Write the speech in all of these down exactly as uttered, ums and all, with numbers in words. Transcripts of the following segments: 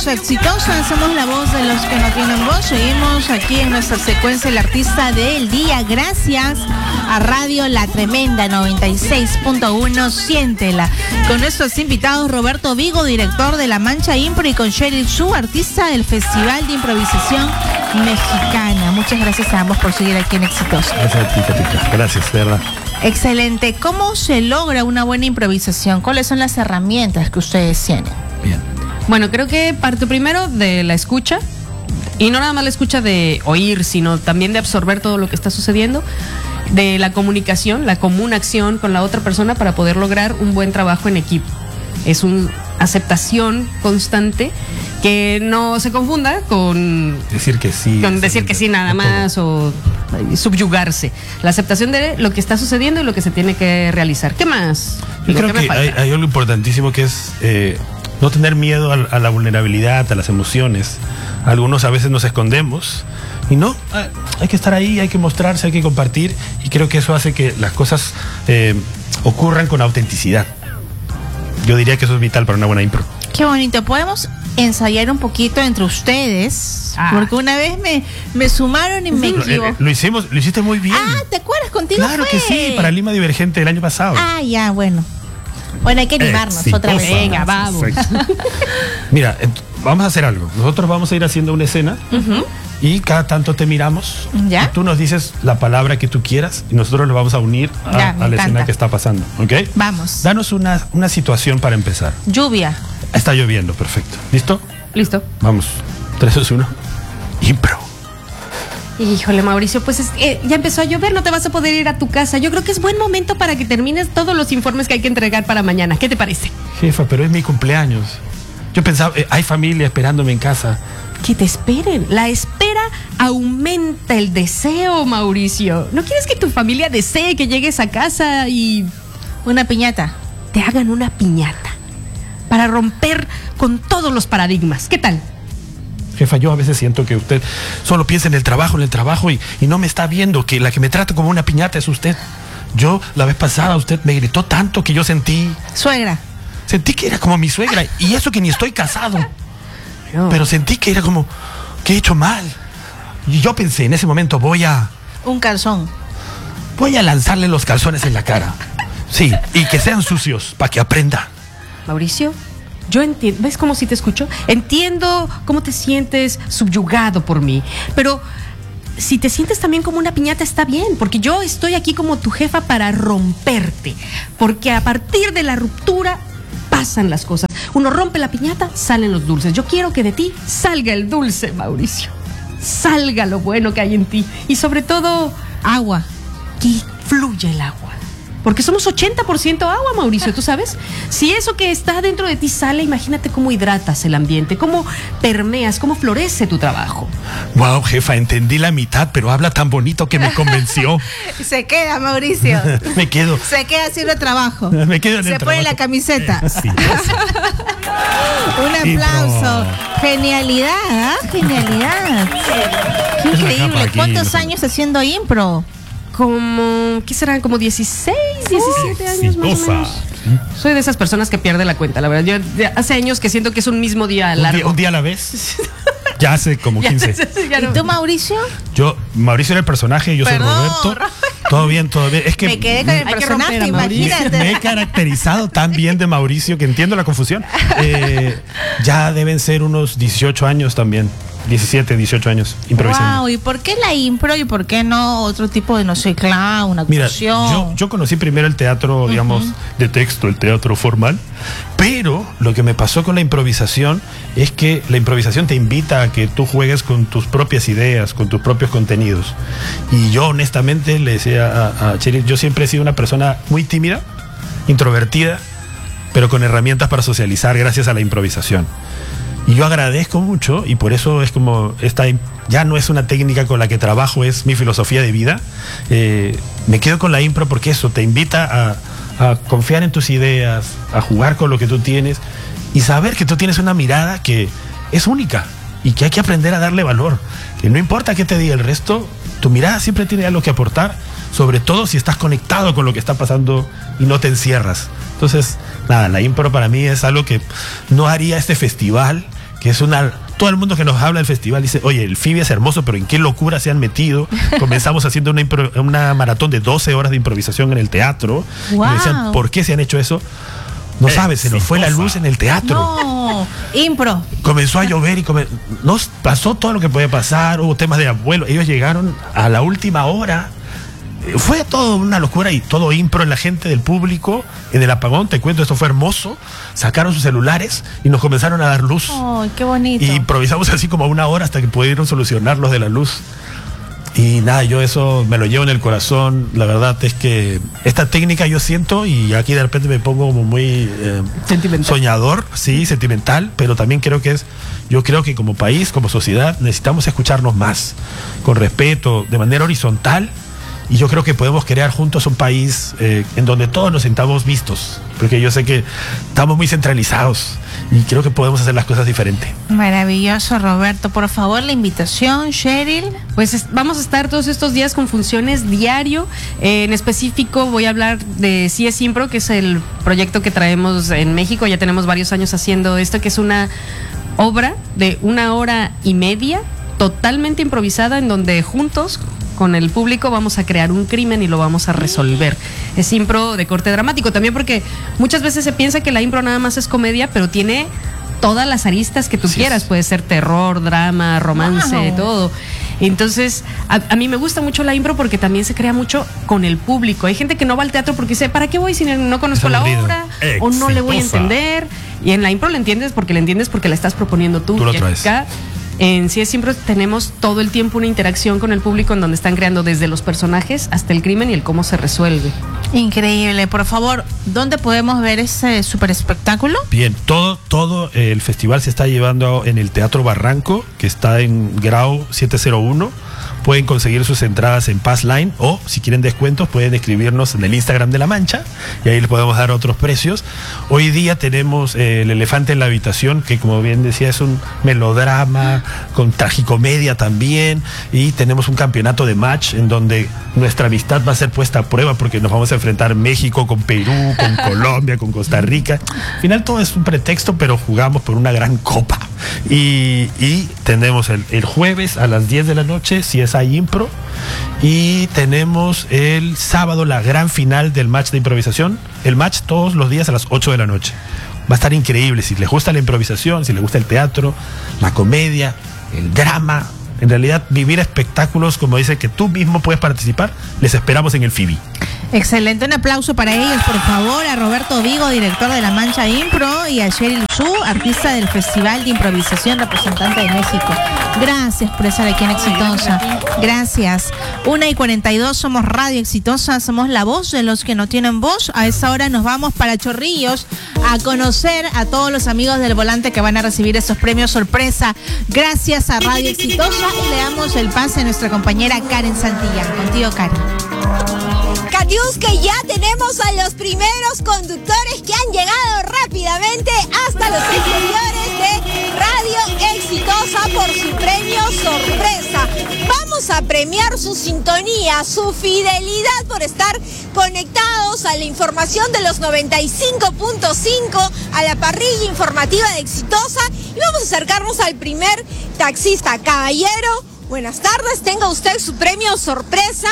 Somos exitosos, somos la voz de los que no tienen voz. Seguimos aquí en nuestra secuencia El Artista del Día. Gracias a Radio La Tremenda noventa y seis punto uno. Siéntela. Con nuestros invitados Roberto Vigo, director de La Mancha Impro, y con Cheryl Su, artista del Festival de Improvisación Mexicana. Muchas gracias a ambos por seguir aquí en Exitoso. Gracias a ti, Catica. Gracias, de verdad. Excelente. ¿Cómo se logra una buena improvisación? ¿Cuáles son las herramientas que ustedes tienen? Bien. Bueno, creo que parte primero de la escucha, y no nada más la escucha de oír, sino también de absorber todo lo que está sucediendo, de la comunicación, la común acción con la otra persona para poder lograr un buen trabajo en equipo. Es una aceptación constante que no se confunda con decir que sí, con decir que sí nada más o subyugarse. La aceptación de lo que está sucediendo y lo que se tiene que realizar. ¿Qué más? Yo creo que, que hay, hay algo importantísimo que es eh, no tener miedo a, a la vulnerabilidad, a las emociones. Algunos a veces nos escondemos y no, hay que estar ahí, hay que mostrarse, hay que compartir, y creo que eso hace que las cosas eh, ocurran con autenticidad. Yo diría que eso es vital para una buena impro. Qué bonito. Podemos ensayar un poquito entre ustedes, ah. porque una vez me, me sumaron y me equivoqué. Lo, eh, lo hicimos, lo hiciste muy bien. Ah, ¿te acuerdas? Contigo Claro fue. que sí, para Lima Divergente el año pasado. Ah, ya, bueno. Bueno, hay que animarnos Exitosa. otra vez. Venga, vamos. Mira, vamos a hacer algo. Nosotros vamos a ir haciendo una escena uh-huh. y cada tanto te miramos. ¿Ya? Y tú nos dices la palabra que tú quieras y nosotros lo vamos a unir a, ya, a la encanta. escena que está pasando. ¿Ok? Vamos. Danos una, una situación para empezar. Lluvia. Está lloviendo, perfecto. ¿Listo? Listo. Vamos. tres, dos, uno. Impro. Híjole, Mauricio, pues es, eh, ya empezó a llover, no te vas a poder ir a tu casa. Yo creo que es buen momento para que termines todos los informes que hay que entregar para mañana. ¿Qué te parece? Jefa, pero es mi cumpleaños. Yo pensaba, eh, hay familia esperándome en casa. Que te esperen. La espera aumenta el deseo, Mauricio. ¿No quieres que tu familia desee que llegues a casa y una piñata? Te hagan una piñata para romper con todos los paradigmas. ¿Qué tal? Jefa, yo a veces siento que usted solo piensa en el trabajo, en el trabajo y, y no me está viendo que la que me trata como una piñata es usted. Yo, la vez pasada, usted me gritó tanto que yo sentí... Suegra. Sentí que era como mi suegra, y eso que ni estoy casado. No. Pero sentí que era como que he hecho mal. Y yo pensé, en ese momento voy a... Un calzón. Voy a lanzarle los calzones en la cara. Sí, y que sean sucios, para que aprenda. Mauricio, yo entiendo, ¿ves cómo sí te escucho? Entiendo cómo te sientes subyugado por mí, pero si te sientes también como una piñata está bien, porque yo estoy aquí como tu jefa para romperte, porque a partir de la ruptura pasan las cosas. Uno rompe la piñata, salen los dulces. Yo quiero que de ti salga el dulce, Mauricio. Salga lo bueno que hay en ti, y sobre todo, agua. Que fluya el agua. Porque somos ochenta por ciento agua, Mauricio, ¿tú sabes? Si eso que está dentro de ti sale, imagínate cómo hidratas el ambiente, cómo permeas, cómo florece tu trabajo. Wow, jefa, entendí la mitad, pero habla tan bonito que me convenció. Se queda, Mauricio. Me quedo. Se queda haciendo trabajo. Me quedo en Se el pone trabajo. la camiseta. Eh, sí, Un aplauso. Genialidad, ¿ah? Genialidad. Qué increíble. ¿Cuántos años haciendo impro? Como, ¿qué serán? Como dieciséis, diecisiete años más o menos. Soy de esas personas que pierde la cuenta, la verdad. Yo ya hace años que siento que es un mismo día largo. ¿Un día, un día a la vez? Ya hace como quince. Ya, no. ¿Y tú, Mauricio? Yo, Mauricio era el personaje, yo Perdón, soy Roberto. Robert. Todo bien, todo bien. Es que me quedé con el personaje, imagínate. Me he caracterizado tan bien de Mauricio que entiendo la confusión. Eh, ya deben ser unos dieciocho años también. diecisiete, dieciocho años improvisando. Wow, ¿y por qué la impro y por qué no otro tipo de, no sé, clown, actuación? Mira, yo, yo conocí primero el teatro, digamos, uh-huh. de texto, el teatro formal, pero lo que me pasó con la improvisación es que la improvisación te invita a que tú juegues con tus propias ideas, con tus propios contenidos. Y yo honestamente le decía a, a Cheryl, yo siempre he sido una persona muy tímida, introvertida, pero con herramientas para socializar gracias a la improvisación. Y yo agradezco mucho, y por eso es como esta, ya no es una técnica con la que trabajo, es mi filosofía de vida. Eh, me quedo con la impro porque eso te invita a, a confiar en tus ideas, a jugar con lo que tú tienes y saber que tú tienes una mirada que es única y que hay que aprender a darle valor. Que no importa qué te diga el resto, tu mirada siempre tiene algo que aportar, sobre todo si estás conectado con lo que está pasando y no te encierras. Entonces, nada, la impro para mí es algo que no haría este festival, que es una... Todo el mundo que nos habla del festival dice, oye, el F I B I es hermoso, pero ¿en qué locura se han metido? Comenzamos haciendo una, impro, una maratón de doce horas de improvisación en el teatro. Wow. Y me decían, ¿por qué se han hecho eso? No eh, sabes, se nos fue la luz en el teatro. No, impro. Comenzó a llover y come... nos pasó todo lo que podía pasar, hubo temas de abuelo. Ellos llegaron a la última hora. Fue todo una locura y todo impro en la gente del público. En el apagón, te cuento, esto fue hermoso. Sacaron sus celulares y nos comenzaron a dar luz. ¡Ay, qué bonito! Y improvisamos así como una hora hasta que pudieron solucionar los de la luz. Y nada, yo eso me lo llevo en el corazón. La verdad es que esta técnica yo siento, y aquí de repente me pongo como muy eh, soñador, sí, sentimental, pero también creo que es, yo creo que como país, como sociedad, necesitamos escucharnos más, con respeto, de manera horizontal. Y yo creo que podemos crear juntos un país eh, en donde todos nos sintamos vistos, porque yo sé que estamos muy centralizados y creo que podemos hacer las cosas diferentes. Maravilloso, Roberto. Por favor, la invitación, Cheryl. Pues es, vamos a estar todos estos días con funciones diario. Eh, en específico voy a hablar de C S Impro, que es el proyecto que traemos en México. Ya tenemos varios años haciendo esto, que es una obra de una hora y media, totalmente improvisada, en donde juntos con el público vamos a crear un crimen y lo vamos a resolver. Es impro de corte dramático también, porque muchas veces se piensa que la impro nada más es comedia, pero tiene todas las aristas que tú sí quieras. Puede ser terror, drama, romance, wow, todo. Entonces, a, a mí me gusta mucho la impro porque también se crea mucho con el público. Hay gente que no va al teatro porque dice, ¿para qué voy si no conozco la obra? Exitosa. O no le voy a entender. Y en la impro le entiendes porque le entiendes porque la estás proponiendo tú. Tú lo traes. Acá, en C S Impro tenemos todo el tiempo una interacción con el público en donde están creando desde los personajes hasta el crimen y el cómo se resuelve. Increíble. Por favor, ¿dónde podemos ver ese super espectáculo? Bien, todo, todo el festival se está llevando en el Teatro Barranco, que está en Grau setecientos uno. Pueden conseguir sus entradas en Passline, o si quieren descuentos pueden escribirnos en el Instagram de La Mancha y ahí les podemos dar otros precios. Hoy día tenemos eh, El Elefante en la Habitación, que como bien decía es un melodrama con tragicomedia también, y tenemos un campeonato de match en donde nuestra amistad va a ser puesta a prueba porque nos vamos a enfrentar México con Perú, con Colombia, con Costa Rica. Al final todo es un pretexto, pero jugamos por una gran copa. Y, y tenemos el, el jueves a las diez de la noche, si es hay impro, y tenemos el sábado la gran final del match de improvisación, el match todos los días a las ocho de la noche. Va a estar increíble. Si les gusta la improvisación, si les gusta el teatro, la comedia, el drama, en realidad vivir espectáculos, como dice, que tú mismo puedes participar, les esperamos en el F I B I. Excelente, un aplauso para ellos, por favor, a Roberto Vigo, director de La Mancha Impro, y a Cheryl Su, artista del Festival de Improvisación, representante de México. Gracias por estar aquí en Exitosa. Gracias. Una y cuarenta y dos, somos Radio Exitosa, somos la voz de los que no tienen voz. A esa hora nos vamos para Chorrillos a conocer a todos los amigos del volante que van a recibir esos premios sorpresa. Gracias a Radio Exitosa, y le damos el pase a nuestra compañera Karen Santillán. Contigo, Karen. Katiuska, ya tenemos a los primeros conductores que han llegado rápidamente hasta los exteriores de Radio Exitosa por su premio sorpresa. Vamos a premiar su sintonía, su fidelidad por estar conectados a la información de los noventa y cinco punto cinco, a la parrilla informativa de Exitosa, y vamos a acercarnos al primer taxista. Caballero, buenas tardes, tenga usted su premio sorpresa.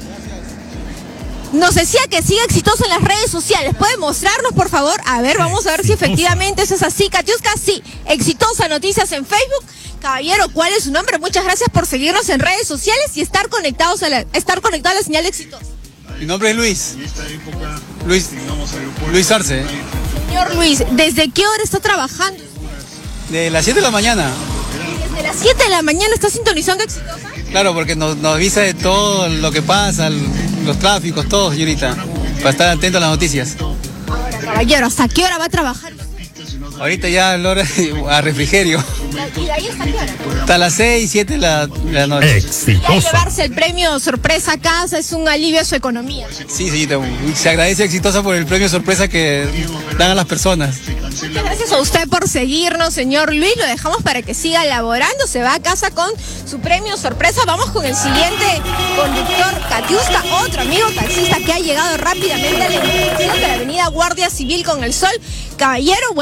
Nos decía que sigue Exitosa en las redes sociales. ¿Puede mostrarnos, por favor? A ver, vamos a ver si efectivamente eso es así. Katiuska, sí. Exitosa Noticias en Facebook. Caballero, ¿cuál es su nombre? Muchas gracias por seguirnos en redes sociales y estar conectados a la, estar conectado a la señal de Exitosa. Mi nombre es Luis. Luis, Luis Arce. Señor Luis, ¿desde qué hora está trabajando? De las siete de la mañana. ¿Desde las siete de la mañana está sintonizando Exitosa? Claro, porque nos, nos avisa de todo lo que pasa, los tráficos, todo, señorita, para estar atento a las noticias. Ahora, caballero, ¿hasta qué hora va a trabajar? Ahorita ya a la hora a refrigerio. ¿Y de ahí hasta qué hora? Hasta las seis, siete de la, de la noche. Exitosa. Y llevarse el premio sorpresa a casa es un alivio a su economía. Sí, señorita, se agradece Exitosa por el premio sorpresa que dan a las personas. Muchas gracias a usted por seguirnos, señor Luis. Lo dejamos para que siga laborando. Se va a casa con su premio sorpresa. Vamos con el siguiente conductor, Katiuska, otro amigo taxista que ha llegado rápidamente a la intersección de la avenida Guardia Civil con el Sol. Caballero, buenas tardes.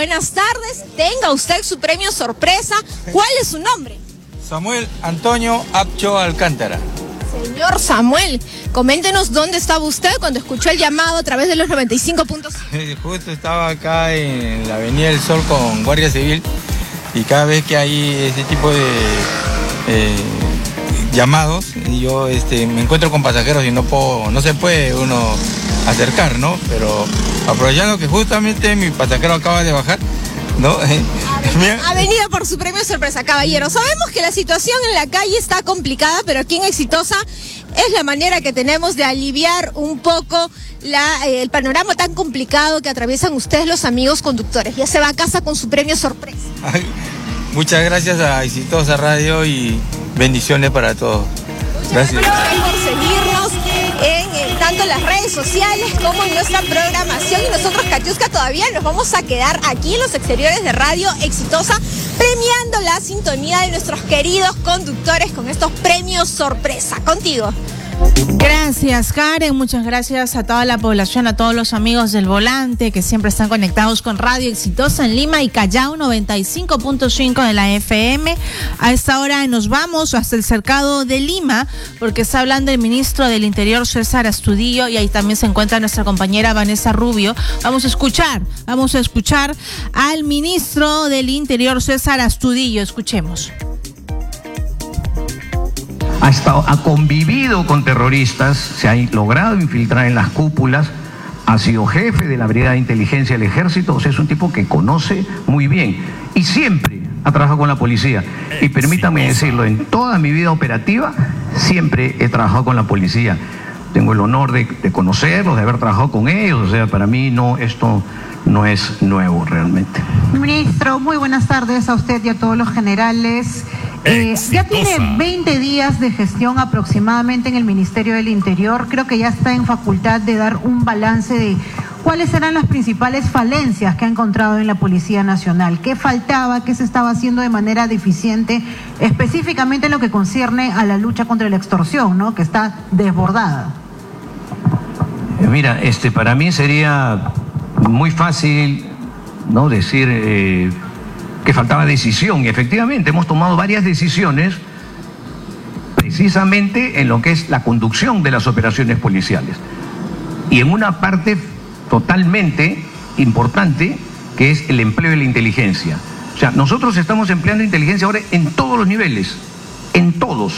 tardes. Tenga usted su premio sorpresa. ¿Cuál es su nombre? Samuel Antonio Apcho Alcántara. Señor Samuel, coméntenos dónde estaba usted cuando escuchó el llamado a través de los noventa y cinco punto cinco. Justo estaba acá en la Avenida del Sol con Guardia Civil y cada vez que hay ese tipo de eh, llamados, yo este, me encuentro con pasajeros y no puedo, no se puede uno acercar, ¿no? Pero aprovechando que justamente mi pasajero acaba de bajar, ¿no? Ha venido por su premio sorpresa, caballero. Sabemos que la situación en la calle está complicada, pero aquí en Exitosa es la manera que tenemos de aliviar un poco la, eh, el panorama tan complicado que atraviesan ustedes los amigos conductores. Ya se va a casa con su premio sorpresa. Ay, muchas gracias a Exitosa Radio y bendiciones para todos. Gracias. Gracias por seguirnos en, en tanto en las redes sociales como en nuestra programación. Y nosotros, Katiuska, todavía nos vamos a quedar aquí en los exteriores de Radio Exitosa premiando la sintonía de nuestros queridos conductores con estos premios sorpresa. Contigo. Gracias, Karen. Muchas gracias a toda la población, a todos los amigos del volante que siempre están conectados con Radio Exitosa en Lima y Callao noventa y cinco punto cinco de la F M. A esta hora nos vamos hasta el cercado de Lima porque está hablando el ministro del Interior, César Astudillo, y ahí también se encuentra nuestra compañera Vanessa Rubio. Vamos a escuchar, vamos a escuchar al ministro del Interior, César Astudillo. Escuchemos. Ha, estado, ha convivido con terroristas, se ha logrado infiltrar en las cúpulas, ha sido jefe de la Brigada de Inteligencia del Ejército, o sea, es un tipo que conoce muy bien y siempre ha trabajado con la policía. Y permítanme decirlo, en toda mi vida operativa siempre he trabajado con la policía. Tengo el honor de, de conocerlos, de haber trabajado con ellos, o sea, para mí no, esto no es nuevo realmente. Ministro, muy buenas tardes a usted y a todos los generales. Eh, ya tiene veinte días de gestión aproximadamente en el Ministerio del Interior. Creo que ya está en facultad de dar un balance de cuáles eran las principales falencias que ha encontrado en la Policía Nacional. ¿Qué faltaba? ¿Qué se estaba haciendo de manera deficiente? Específicamente en lo que concierne a la lucha contra la extorsión, ¿no? Que está desbordada. Mira, este, para mí sería muy fácil, ¿no?, decir eh, que faltaba decisión, y efectivamente hemos tomado varias decisiones precisamente en lo que es la conducción de las operaciones policiales y en una parte totalmente importante que es el empleo de la inteligencia. O sea, nosotros estamos empleando inteligencia ahora en todos los niveles, en todos,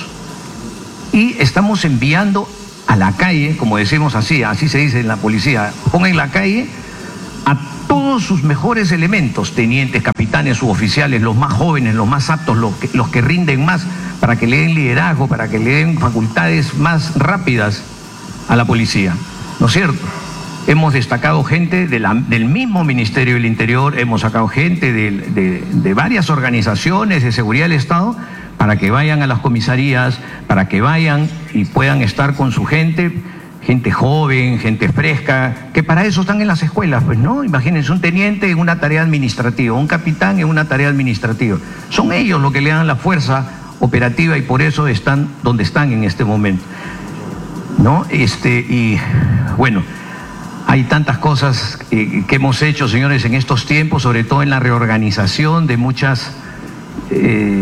y estamos enviando a la calle, como decimos así, así se dice en la policía, pongan en la calle a todos sus mejores elementos, tenientes, capitanes, suboficiales, los más jóvenes, los más aptos, los que, los que rinden más, para que le den liderazgo, para que le den facultades más rápidas a la policía, ¿no es cierto? Hemos destacado gente de la, del mismo Ministerio del Interior, hemos sacado gente de, de, de varias organizaciones de seguridad del Estado para que vayan a las comisarías, para que vayan y puedan estar con su gente, gente joven, gente fresca, que para eso están en las escuelas, pues, ¿no? Imagínense un teniente en una tarea administrativa, un capitán en una tarea administrativa. Son ellos los que le dan la fuerza operativa y por eso están donde están en este momento, ¿no? Este, y bueno, hay tantas cosas eh, que hemos hecho, señores, en estos tiempos, sobre todo en la reorganización de muchas, eh,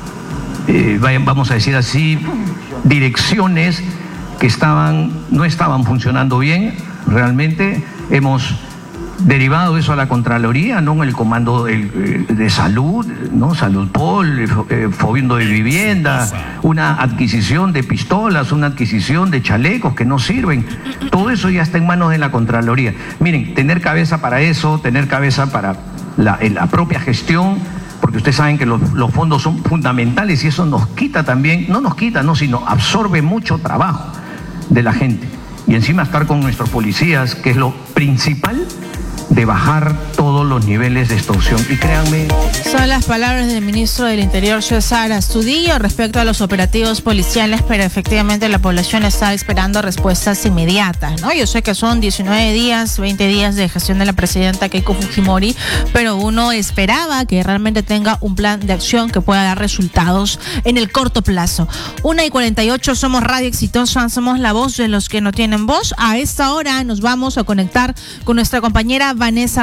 eh, vamos a decir así, direcciones que estaban, no estaban funcionando bien. Realmente hemos derivado eso a la Contraloría, ¿no? El Comando de, de Salud, ¿no? Salud Pol, eh, Fobiendo de Vivienda, una adquisición de pistolas, una adquisición de chalecos que no sirven. Todo eso ya está en manos de la Contraloría. Miren, tener cabeza para eso, tener cabeza para la, la propia gestión, porque ustedes saben que los, los fondos son fundamentales y eso nos quita también, no nos quita, no, sino absorbe mucho trabajo de la gente. Y encima estar con nuestros policías, que es lo principal de bajar todos los niveles de extorsión. Y créanme... Son las palabras del ministro del Interior, César Astudillo, respecto a los operativos policiales, pero efectivamente la población está esperando respuestas inmediatas, ¿no? Yo sé que son diecinueve días, veinte días de gestión de la presidenta Keiko Fujimori, pero uno esperaba que realmente tenga un plan de acción que pueda dar resultados en el corto plazo. Una y cuarenta y ocho, somos Radio Exitosa, somos la voz de los que no tienen voz. A esta hora nos vamos a conectar con nuestra compañera Vanessa Rubio, que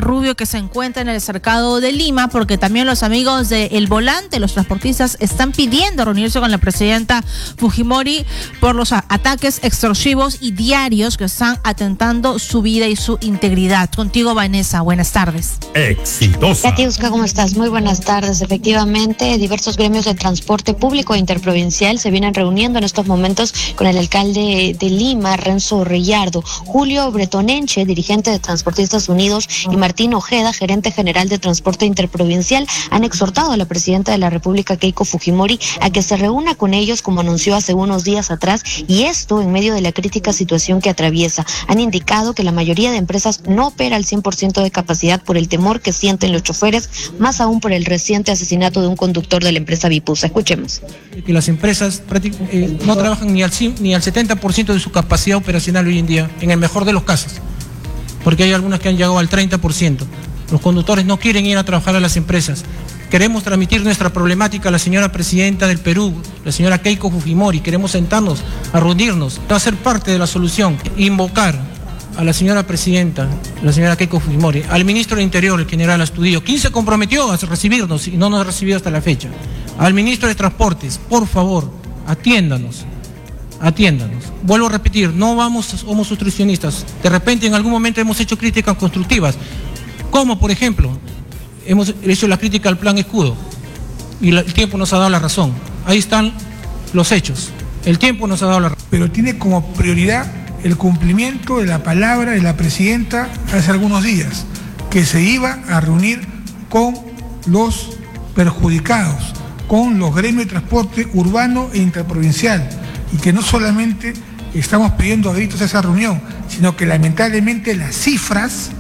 se encuentra en el cercado de Lima, porque también los amigos de El Volante, los transportistas, están pidiendo reunirse con la presidenta Fujimori por los a- ataques extorsivos y diarios que están atentando su vida y su integridad. Contigo, Vanessa, buenas tardes. Exitosa. Katiuska, ¿cómo estás? Muy buenas tardes. Efectivamente, diversos gremios de transporte público e interprovincial se vienen reuniendo en estos momentos con el alcalde de Lima, Renzo Reyardo, Julio Bretonenche, dirigente de Transportistas Unidos, y Martín Ojeda, gerente general de Transporte Interprovincial, han exhortado a la presidenta de la República, Keiko Fujimori, a que se reúna con ellos, como anunció hace unos días atrás, y esto en medio de la crítica situación que atraviesa. Han indicado que la mayoría de empresas no opera al cien por ciento de capacidad por el temor que sienten los choferes, más aún por el reciente asesinato de un conductor de la empresa Vipusa. Escuchemos. Que las empresas eh, no trabajan ni al, ni al setenta por ciento de su capacidad operacional hoy en día, en el mejor de los casos, porque hay algunas que han llegado al treinta por ciento. Los conductores no quieren ir a trabajar a las empresas. Queremos transmitir nuestra problemática a la señora presidenta del Perú, la señora Keiko Fujimori. Queremos sentarnos a reunirnos, a ser parte de la solución, invocar a la señora presidenta, la señora Keiko Fujimori, al ministro del Interior, el general Astudillo, quien se comprometió a recibirnos y no nos ha recibido hasta la fecha, al ministro de Transportes, por favor, atiéndanos, atiéndanos. Vuelvo a repetir, no vamos, somos obstruccionistas. De repente en algún momento hemos hecho críticas constructivas, como por ejemplo, hemos hecho la crítica al plan escudo y la, el tiempo nos ha dado la razón. Ahí están los hechos, el tiempo nos ha dado la razón. Pero tiene como prioridad el cumplimiento de la palabra de la presidenta hace algunos días, que se iba a reunir con los perjudicados, con los gremios de transporte urbano e interprovincial, y que no solamente estamos pidiendo a gritos esa reunión, sino que lamentablemente las cifras,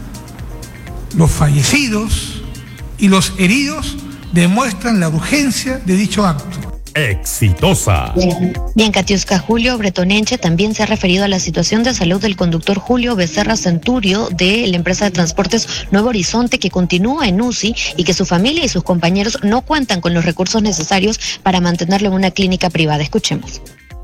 los fallecidos y los heridos demuestran la urgencia de dicho acto. Exitosa. Bien, bien, Katiuska. Julio Bretonenche también se ha referido a la situación de salud del conductor Julio Becerra Centurio de la empresa de transportes Nuevo Horizonte, que continúa en U C I y que su familia y sus compañeros no cuentan con los recursos necesarios para mantenerlo en una clínica privada. Escuchemos.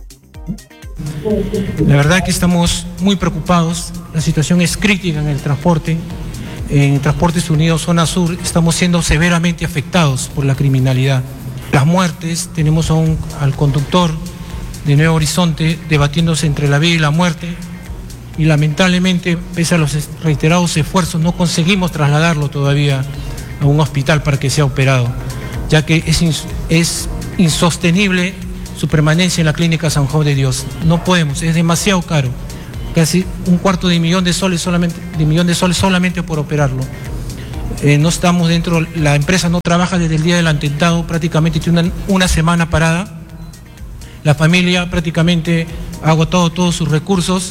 La verdad que estamos muy preocupados. La situación es crítica en el transporte. En Transportes Unidos Zona Sur estamos siendo severamente afectados por la criminalidad. Las muertes, tenemos a un, al conductor de Nuevo Horizonte debatiéndose entre la vida y la muerte, y lamentablemente, pese a los reiterados esfuerzos, no conseguimos trasladarlo todavía a un hospital para que sea operado, ya que es, ins, es insostenible su permanencia en la clínica San Juan de Dios. No podemos, es demasiado caro, casi un cuarto de millón de soles solamente, de millón de soles solamente por operarlo. Eh, no estamos dentro, la empresa no trabaja desde el día del atentado, prácticamente tiene una, una semana parada. La familia prácticamente ha agotado todos sus recursos.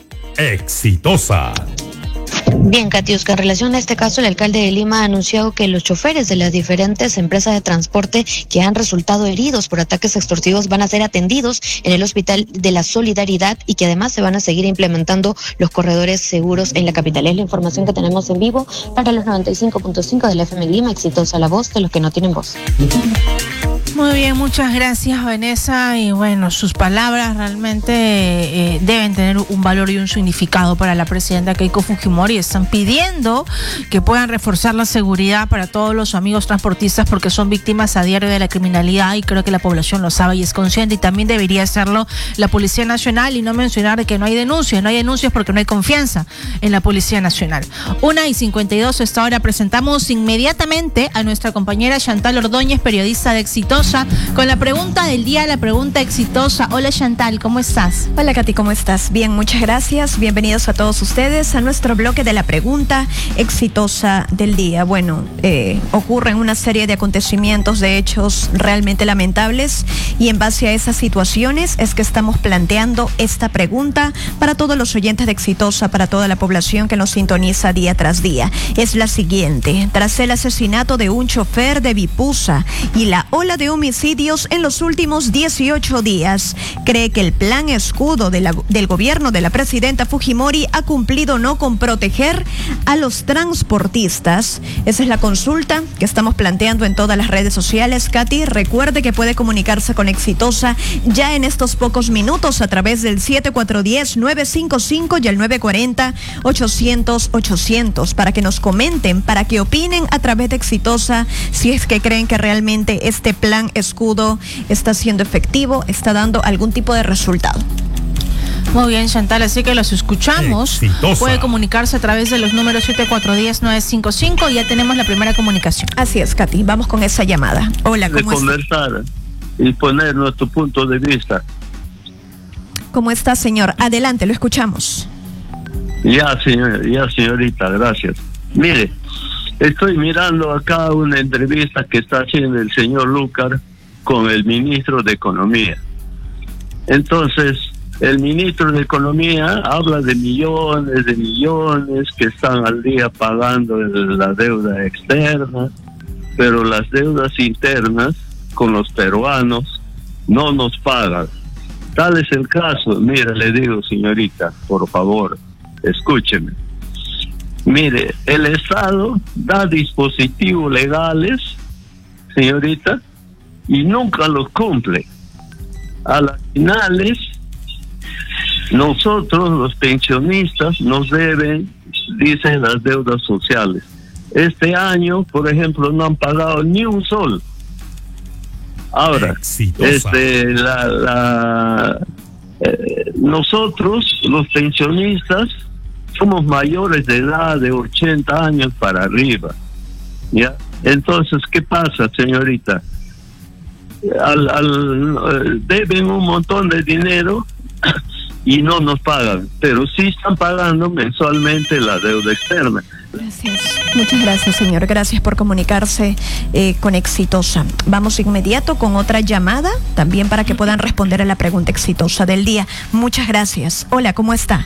Exitosa. Bien, Katiuska, en relación a este caso, el alcalde de Lima ha anunciado que los choferes de las diferentes empresas de transporte que han resultado heridos por ataques extorsivos van a ser atendidos en el Hospital de la Solidaridad, y que además se van a seguir implementando los corredores seguros en la capital. Es la información que tenemos en vivo para los noventa y cinco punto cinco de la F M Lima. Exitosa, la voz de los que no tienen voz. Muy bien, muchas gracias, Vanessa. Y bueno, sus palabras realmente eh, deben tener un valor y un significado para la presidenta Keiko Fujimori. Están pidiendo que puedan reforzar la seguridad para todos los amigos transportistas, porque son víctimas a diario de la criminalidad, y creo que la población lo sabe y es consciente, y también debería hacerlo la Policía Nacional, y no mencionar que no hay denuncias. No hay denuncias porque no hay confianza en la Policía Nacional. Una y cincuenta y dos, esta hora presentamos inmediatamente a nuestra compañera Chantal Ordóñez, periodista de Exitosa, con la pregunta del día, la pregunta exitosa. Hola, Chantal, ¿cómo estás? Hola, Katy, ¿cómo estás? Bien, muchas gracias. Bienvenidos a todos ustedes a nuestro bloque de la pregunta exitosa del día. Bueno, eh, ocurren una serie de acontecimientos, de hechos realmente lamentables, y en base a esas situaciones es que estamos planteando esta pregunta para todos los oyentes de Exitosa, para toda la población que nos sintoniza día tras día. Es la siguiente: tras el asesinato de un chofer de Vipusa y la ola de homicidios en los últimos dieciocho días. Cree que el plan escudo de la, del gobierno de la presidenta Fujimori ha cumplido o no con proteger a los transportistas. Esa es la consulta que estamos planteando en todas las redes sociales. Katy, recuerde que puede comunicarse con Exitosa ya en estos pocos minutos a través del siete cuatro uno cero nueve cinco cinco y el nueve cuatro cero ochocientos ochocientos para que nos comenten, para que opinen a través de Exitosa si es que creen que realmente este plan escudo está siendo efectivo, está dando algún tipo de resultado. Muy bien, Chantal, así que los escuchamos. Exitosa. Puede comunicarse a través de los números siete cuatro uno cero nueve cinco cinco y ya tenemos la primera comunicación. Así es, Katy, vamos con esa llamada. Hola, ¿cómo estás? De conversar y poner nuestro punto de vista. ¿Cómo está, señor? Adelante, lo escuchamos. Ya, señor, ya, señorita, gracias. Mire, estoy mirando acá una entrevista que está haciendo el señor Lucar con el ministro de Economía. Entonces, el ministro de Economía habla de millones de millones que están al día pagando la deuda externa, pero las deudas internas con los peruanos no nos pagan. Tal es el caso. Mire, le digo, señorita, por favor, escúcheme. Mire, el Estado da dispositivos legales, señorita, y nunca los cumple. A las finales, nosotros los pensionistas nos deben, dicen, las deudas sociales. Este año, por ejemplo, no han pagado ni un sol. Ahora, Exitosa. este, la, la, eh, nosotros, los pensionistas, somos mayores de edad de ochenta años para arriba, ¿ya? Entonces, ¿qué pasa, señorita? Al, al, deben un montón de dinero y no nos pagan, pero sí están pagando mensualmente la deuda externa. Gracias. Muchas gracias, señor. Gracias por comunicarse eh, con Exitosa. Vamos inmediato con otra llamada, también para que puedan responder a la pregunta exitosa del día. Muchas gracias. Hola, ¿cómo está?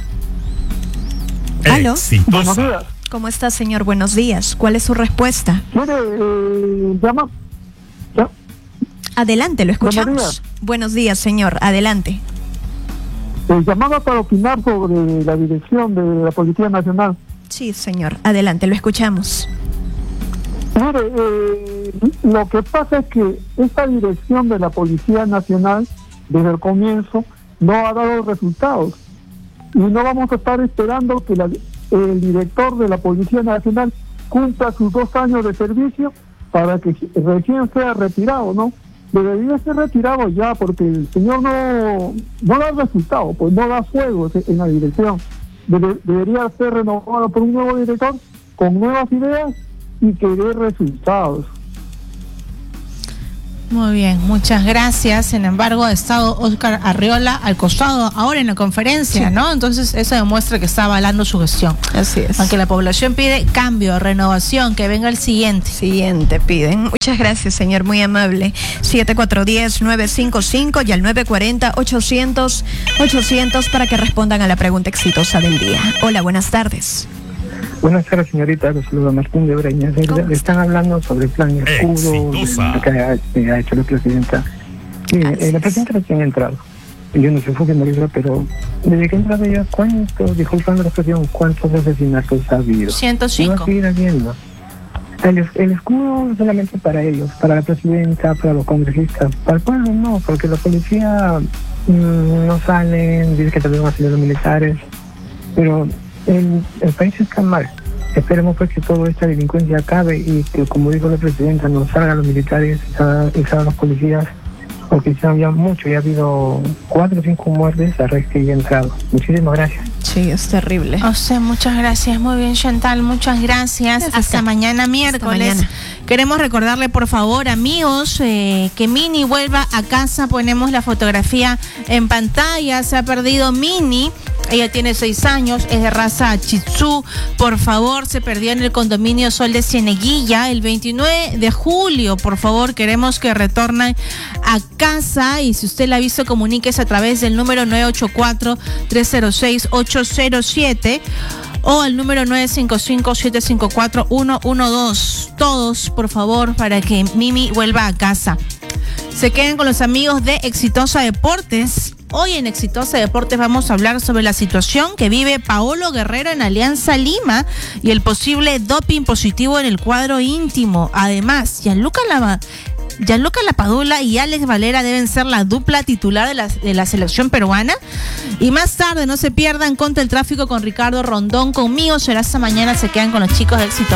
¿Aló? Buenos días. ¿Cómo está, señor? Buenos días. ¿Cuál es su respuesta? Mire, eh, llama... ¿Ya? Adelante, lo escuchamos. Buenos días. Buenos días, señor. Adelante. Eh, llamaba para opinar sobre la dirección de la Policía Nacional. Sí, señor. Adelante, lo escuchamos. Mire, eh, lo que pasa es que esta dirección de la Policía Nacional, desde el comienzo, no ha dado resultados. Y no vamos a estar esperando que la, el director de la Policía Nacional cumpla sus dos años de servicio para que recién sea retirado, ¿no? Debería ser retirado ya, porque el señor no, no da resultado, pues no da fuego en la dirección. Debe, debería ser renovado por un nuevo director con nuevas ideas y que dé resultados. Muy bien, muchas gracias. Sin embargo, ha estado Óscar Arriola al costado ahora en la conferencia, sí, ¿no? Entonces eso demuestra que está avalando su gestión. Así es. Aunque la población pide cambio, renovación, que venga el siguiente. Siguiente piden. Muchas gracias, señor, muy amable. siete cuatro uno cero nueve cinco cinco y al nueve cuatro cero ochocientos ochocientos para que respondan a la pregunta exitosa del día. Hola, buenas tardes. Buenas tardes, señorita. Les saludo a Martín de Breñas. Le están hablando sobre el plan escudo que ha, que ha hecho la presidenta. Mire, eh, la presidenta recién ha entrado. Yo no sé fue que me dijo, pero desde que ha entrado ya, ¿cuántos, disculpando la expresión, cuántos asesinatos ha habido? ciento cinco. Y va a seguir habiendo. El, el escudo no solamente para ellos, para la presidenta, para los congresistas, para el pueblo no, porque la policía mmm, no salen, dice que también van a salir los militares, pero El, el país está mal. Esperemos pues que toda esta delincuencia acabe y que, como dijo la presidenta, nos salgan los militares y salgan los policías, porque ya había mucho, ya ha habido cuatro o cinco muertes a raíz que ya ha entrado. Muchísimas gracias. Sí, es terrible. O sea, muchas gracias. Muy bien, Chantal, muchas gracias. gracias Hasta acá. mañana miércoles. Hasta mañana. Queremos recordarle, por favor, amigos, eh, que Mini vuelva a casa. Ponemos la fotografía en pantalla. Se ha perdido Mini. Ella tiene seis años, es de raza Shih Tzu. Por favor, se perdió en el condominio Sol de Cieneguilla el veintinueve de julio. Por favor, queremos que retornen a casa. Y si usted la ha visto, comuníquese a través del número nueve ocho cuatro, tres cero seis, ocho cero siete o al número nueve cinco cinco, siete cinco cuatro, uno uno dos. Todos, por favor, para que Mimi vuelva a casa. se queden con los amigos de Exitosa Deportes. Hoy en Exitosa Deportes vamos a hablar sobre la situación que vive Paolo Guerrero en Alianza Lima y el posible doping positivo en el cuadro íntimo. Además, Gianluca Lava Gianluca Lapadula y Alex Valera deben ser la dupla titular de la, de la selección peruana. Y más tarde, no se pierdan Contra el Tráfico con Ricardo Rondón. Conmigo será esta mañana. Se quedan con los chicos de Éxito.